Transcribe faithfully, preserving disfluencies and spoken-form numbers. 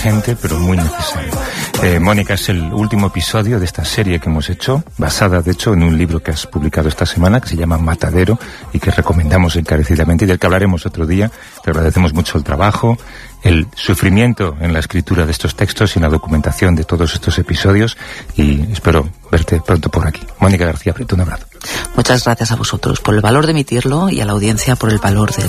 gente, pero muy necesario. Eh, Mónica, es el último episodio de esta serie que hemos hecho, basada de hecho en un libro que has publicado esta semana, que se llama Matadero, y que recomendamos encarecidamente y del que hablaremos otro día. Te agradecemos mucho el trabajo, el sufrimiento en la escritura de estos textos y en la documentación de todos estos episodios, y espero verte pronto por aquí. Mónica García Prieto, un abrazo. Muchas gracias a vosotros por el valor de emitirlo y a la audiencia por el valor de